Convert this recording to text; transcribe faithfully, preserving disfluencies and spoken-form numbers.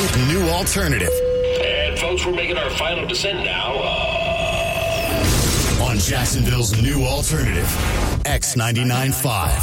Jacksonville's new alternative. And folks, we're making our final descent now. Uh... On Jacksonville's new alternative, X ninety-nine point five.